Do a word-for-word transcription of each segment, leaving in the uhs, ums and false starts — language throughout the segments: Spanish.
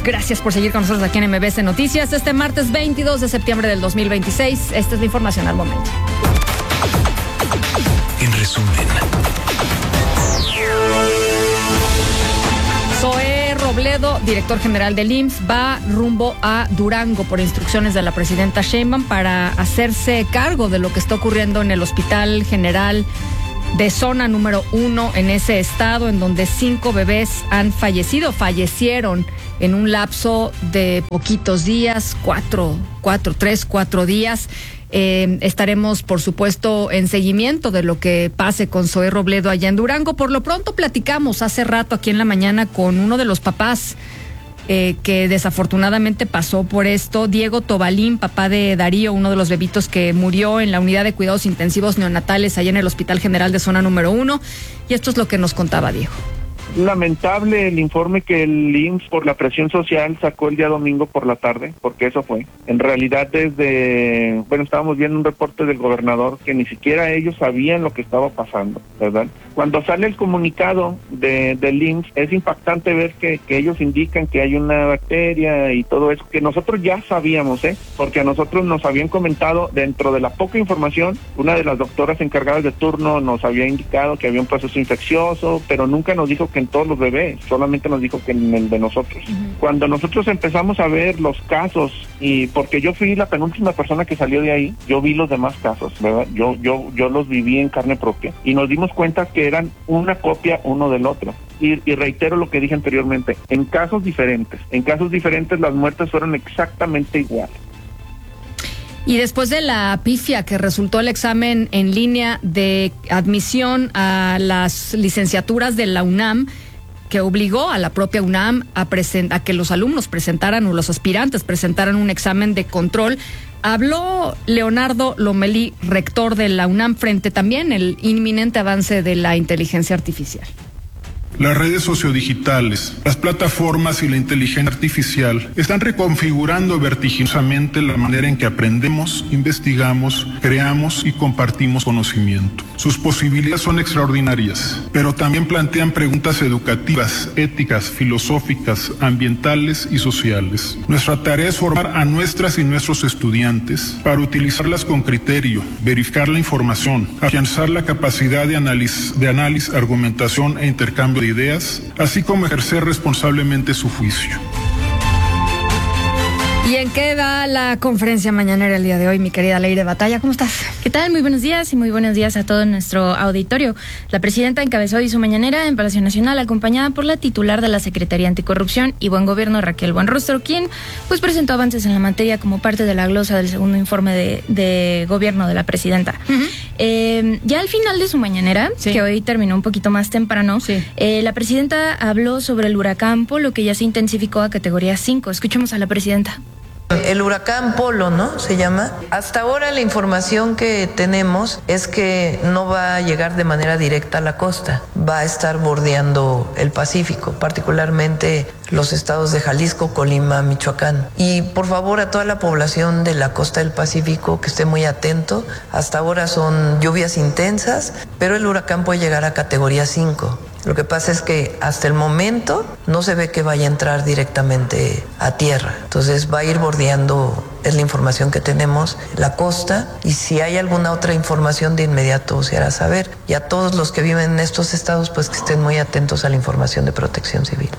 Gracias por seguir con nosotros aquí en M B S Noticias. Este martes veintidós de septiembre del dos mil veintiséis. Esta es la información al momento. En resumen. Zoé Robledo, director general del I M S S, va rumbo a Durango por instrucciones de la presidenta Sheinbaum para hacerse cargo de lo que está ocurriendo en el Hospital General de Zona número uno en ese estado, en donde cinco bebés han fallecido, fallecieron en un lapso de poquitos días, cuatro, cuatro, tres, cuatro días. Eh, estaremos, por supuesto, en seguimiento de lo que pase con Zoé Robledo allá en Durango. Por lo pronto platicamos hace rato aquí en la mañana con uno de los papás eh, que desafortunadamente pasó por esto, Diego Tobalín, papá de Darío, uno de los bebitos que murió en la unidad de cuidados intensivos neonatales allá en el Hospital General de Zona número uno. Y esto es lo que nos contaba Diego. Lamentable el informe que el I M S S por la presión social sacó el día domingo por la tarde, porque eso fue. En realidad desde, bueno, estábamos viendo un reporte del gobernador que ni siquiera ellos sabían lo que estaba pasando, ¿verdad? Cuando sale el comunicado de, del I M S S, es impactante ver que, que ellos indican que hay una bacteria y todo eso, que nosotros ya sabíamos, ¿eh? Porque a nosotros nos habían comentado, dentro de la poca información, una de las doctoras encargadas de turno nos había indicado que había un proceso infeccioso, pero nunca nos dijo que en todos los bebés, solamente nos dijo que en el de nosotros. Uh-huh. Cuando nosotros empezamos a ver los casos, y porque yo fui la penúltima persona que salió de ahí, yo vi los demás casos, ¿verdad? Yo, yo, yo los viví en carne propia, y nos dimos cuenta que eran una copia uno del otro. Y, y reitero lo que dije anteriormente, en casos diferentes, en casos diferentes las muertes fueron exactamente iguales. Y después de la pifia que resultó el examen en línea de admisión a las licenciaturas de la UNAM, que obligó a la propia UNAM a, present- a que los alumnos presentaran o los aspirantes presentaran un examen de control, habló Leonardo Lomelí, rector de la UNAM, frente también al inminente avance de la inteligencia artificial. Las redes sociodigitales, las plataformas y la inteligencia artificial están reconfigurando vertiginosamente la manera en que aprendemos, investigamos, creamos y compartimos conocimiento. Sus posibilidades son extraordinarias, pero también plantean preguntas educativas, éticas, filosóficas, ambientales y sociales. Nuestra tarea es formar a nuestras y nuestros estudiantes para utilizarlas con criterio, verificar la información, afianzar la capacidad de análisis, de análisis, argumentación e intercambio de ideas, así como ejercer responsablemente su juicio. ¿Y en qué va la conferencia mañanera el día de hoy, mi querida Leire Batalla? ¿Cómo estás? ¿Qué tal? Muy buenos días y muy buenos días a todo nuestro auditorio. La presidenta encabezó hoy su mañanera en Palacio Nacional, acompañada por la titular de la Secretaría Anticorrupción y Buen Gobierno, Raquel Buenrostro, quien pues presentó avances en la materia como parte de la glosa del segundo informe de, de gobierno de la presidenta. Uh-huh. Eh, ya al final de su mañanera, sí, que hoy terminó un poquito más temprano, sí, eh, la presidenta habló sobre el huracán Polo, que ya se intensificó a categoría cinco. Escuchemos a la presidenta. El huracán Polo, ¿no? Se llama. Hasta ahora la información que tenemos es que no va a llegar de manera directa a la costa, va a estar bordeando el Pacífico, particularmente los estados de Jalisco, Colima, Michoacán. Y por favor a toda la población de la costa del Pacífico que esté muy atento. Hasta ahora son lluvias intensas, pero el huracán puede llegar a categoría cinco. Lo que pasa es que hasta el momento no se ve que vaya a entrar directamente a tierra. Entonces va a ir bordeando, es la información que tenemos, la costa, y si hay alguna otra información de inmediato se hará saber. Y a todos los que viven en estos estados, pues que estén muy atentos a la información de Protección Civil.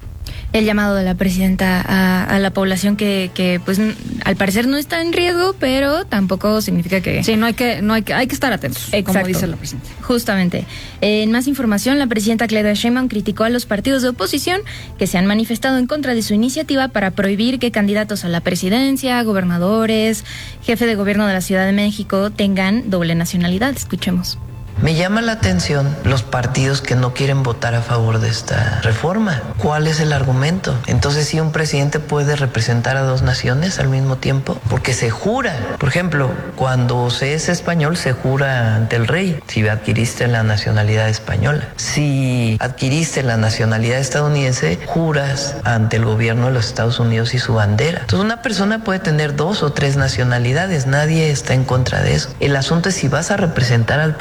El llamado de la presidenta a, a la población que, que pues al parecer no está en riesgo, pero tampoco significa que... Sí, no hay que, no hay que, hay que estar atentos, exacto, como dice la presidenta. Justamente. Eh, en más información, la presidenta Claudia Sheinbaum criticó a los partidos de oposición que se han manifestado en contra de su iniciativa para prohibir que candidatos a la presidencia, gobernadores, jefe de gobierno de la Ciudad de México tengan doble nacionalidad. Escuchemos. Me llama la atención los partidos que no quieren votar a favor de esta reforma. ¿Cuál es el argumento? Entonces, ¿sí un presidente puede representar a dos naciones al mismo tiempo? Porque se jura. Por ejemplo, cuando se es español, se jura ante el rey si adquiriste la nacionalidad española. Si adquiriste la nacionalidad estadounidense, juras ante el gobierno de los Estados Unidos y su bandera. Entonces, una persona puede tener dos o tres nacionalidades. Nadie está en contra de eso. El asunto es si vas a representar al país, te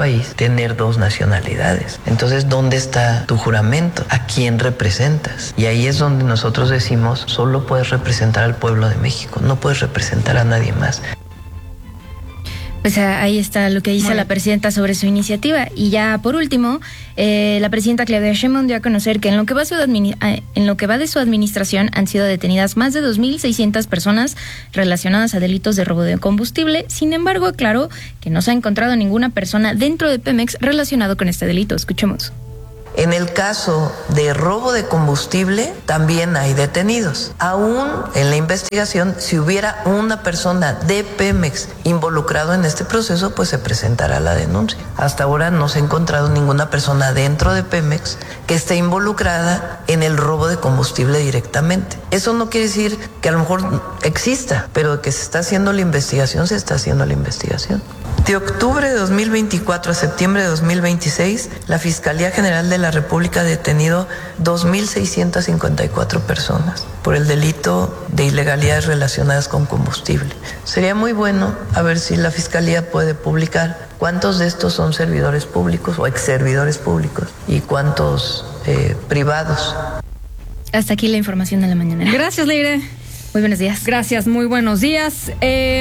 tener dos nacionalidades. Entonces, ¿dónde está tu juramento? ¿A quién representas? Y ahí es donde nosotros decimos, solo puedes representar al pueblo de México, no puedes representar a nadie más. Pues ahí está lo que dice la presidenta sobre su iniciativa. Y ya por último, eh, la presidenta Claudia Sheinbaum dio a conocer que en lo que va, su admini- en lo que va de su administración han sido detenidas más de dos mil seiscientas personas relacionadas a delitos de robo de combustible. Sin embargo, aclaró que no se ha encontrado ninguna persona dentro de Pemex relacionado con este delito. Escuchemos. En el caso de robo de combustible, también hay detenidos. Aún en la investigación, si hubiera una persona de Pemex involucrado en este proceso, pues se presentará la denuncia. Hasta ahora no se ha encontrado ninguna persona dentro de Pemex que esté involucrada en el robo de combustible directamente. Eso no quiere decir que a lo mejor exista, pero que se está haciendo la investigación, se está haciendo la investigación. De octubre de dos mil veinticuatro a septiembre de dos mil veintiséis, la Fiscalía General de la República ha detenido dos mil seiscientas cincuenta y cuatro personas por el delito de ilegalidades relacionadas con combustible. Sería muy bueno a ver si la Fiscalía puede publicar cuántos de estos son servidores públicos o exservidores públicos y cuántos eh, privados. Hasta aquí la información de la mañana. Gracias, Leire. Muy buenos días. Gracias, muy buenos días. Eh,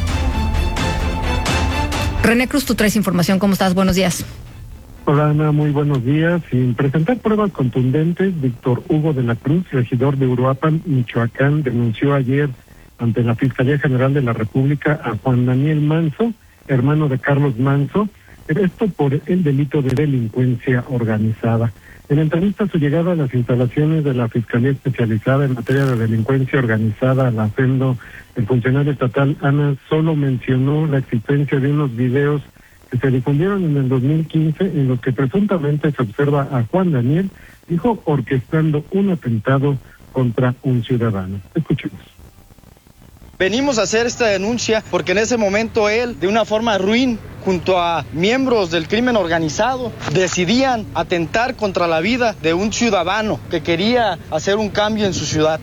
René Cruz, tú traes información. ¿Cómo estás? Buenos días. Hola, Ana, muy buenos días. Sin presentar pruebas contundentes, Víctor Hugo de la Cruz, regidor de Uruapan, Michoacán, denunció ayer ante la Fiscalía General de la República a Juan Daniel Manso, hermano de Carlos Manso, esto por el delito de delincuencia organizada. En entrevista a su llegada a las instalaciones de la Fiscalía Especializada en Materia de Delincuencia Organizada, la FEMDO, el funcionario estatal Ana solo mencionó la existencia de unos videos que se difundieron en el dos mil quince en los que presuntamente se observa a Juan Daniel, dijo, orquestando un atentado contra un ciudadano. Escuchemos. Venimos a hacer esta denuncia porque en ese momento él, de una forma ruin, junto a miembros del crimen organizado, decidían atentar contra la vida de un ciudadano que quería hacer un cambio en su ciudad.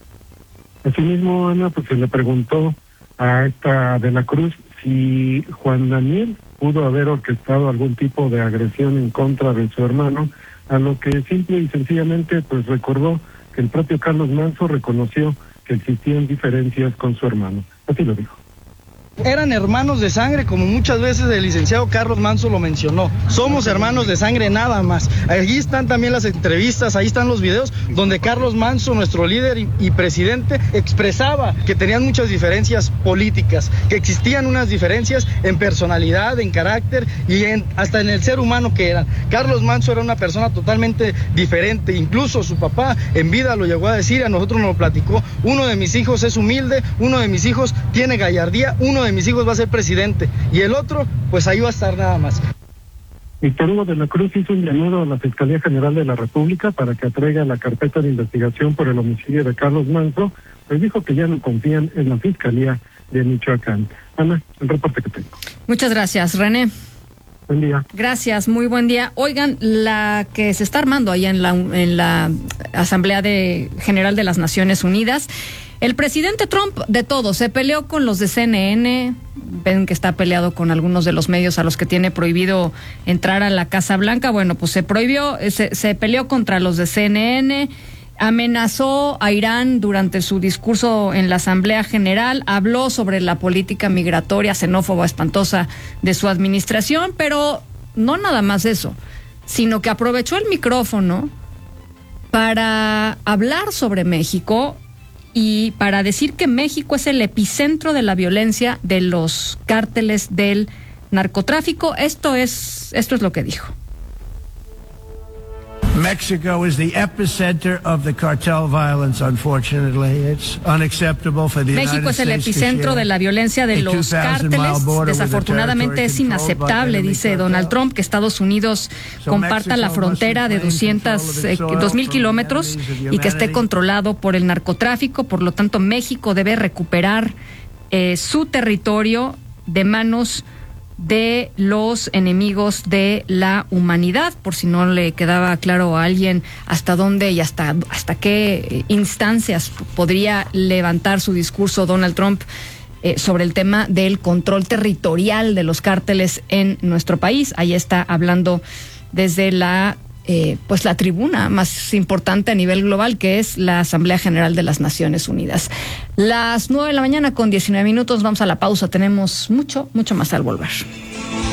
Asimismo, Ana, pues se le preguntó a esta de la Cruz si Juan Daniel pudo haber orquestado algún tipo de agresión en contra de su hermano, a lo que simple y sencillamente pues recordó que el propio Carlos Manso reconoció que existían diferencias con su hermano. Así lo dijo. Eran hermanos de sangre, como muchas veces el licenciado Carlos Manso lo mencionó. Somos hermanos de sangre nada más. Allí están también las entrevistas, ahí están los videos donde Carlos Manso, nuestro líder y, y presidente, expresaba que tenían muchas diferencias políticas, que existían unas diferencias en personalidad, en carácter y en, hasta en el ser humano que eran. Carlos Manso era una persona totalmente diferente, incluso su papá en vida lo llegó a decir, a nosotros nos lo platicó: uno de mis hijos es humilde, uno de mis hijos tiene gallardía, uno de mis hijos va a ser presidente y el otro pues ahí va a estar nada más. Víctor Hugo de la Cruz hizo un llamado a la Fiscalía General de la República para que atraiga la carpeta de investigación por el homicidio de Carlos Manso, pues dijo que ya no confían en la Fiscalía de Michoacán. Ana, el reporte que tengo. Muchas gracias, René. Buen día. Gracias, muy buen día. Oigan, la que se está armando allá en la, en la Asamblea de General de las Naciones Unidas. El presidente Trump, de todo, se peleó con los de C N N, ven que está peleado con algunos de los medios a los que tiene prohibido entrar a la Casa Blanca. Bueno, pues se prohibió, se, se peleó contra los de C N N, amenazó a Irán durante su discurso en la Asamblea General, habló sobre la política migratoria xenófoba espantosa de su administración, pero no nada más eso, sino que aprovechó el micrófono para hablar sobre México y para decir que México es el epicentro de la violencia de los cárteles del narcotráfico. Esto es, esto es lo que dijo. Mexico is the epicenter of the cartel violence, unfortunately. It's unacceptable for the United México es el States epicentro de la violencia de los cárteles. Desafortunadamente es inaceptable, dice Donald Trump, que Estados Unidos comparta la frontera de doscientos, eh, dos mil kilómetros y que esté controlado por el narcotráfico. Por lo tanto, México debe recuperar eh, su territorio de manos de los enemigos de la humanidad, por si no le quedaba claro a alguien hasta dónde y hasta, hasta qué instancias podría levantar su discurso Donald Trump eh, sobre el tema del control territorial de los cárteles en nuestro país. Ahí está hablando desde la eh, pues la tribuna más importante a nivel global, que es la Asamblea General de las Naciones Unidas. Las nueve de la mañana con diecinueve minutos, vamos a la pausa. Tenemos mucho, mucho más al volver.